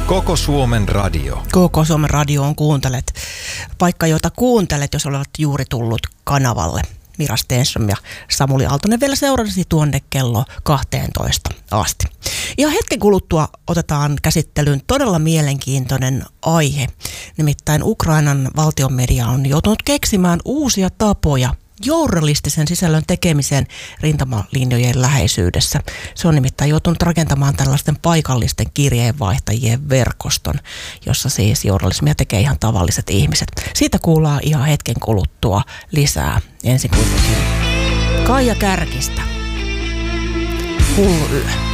Koko Suomen radio. Koko Suomen radioon kuuntelet. Paikka, jota kuuntelet, jos olet juuri tullut kanavalle. Mira Stenström ja Samuli Aaltonen vielä seurasi tuonne kello 12 asti. Ja hetken kuluttua otetaan käsittelyyn todella mielenkiintoinen aihe. Nimittäin Ukrainan valtionmedia on joutunut keksimään uusia tapoja journalistisen sisällön tekemiseen rintamalinjojen läheisyydessä. Se on nimittäin joutunut rakentamaan tällaisten paikallisten kirjeenvaihtajien verkoston, jossa siis journalismia tekee ihan tavalliset ihmiset. Siitä kuullaan ihan hetken kuluttua lisää. Ensin kuitenkin Kaija Kärkistä. Hullu yö.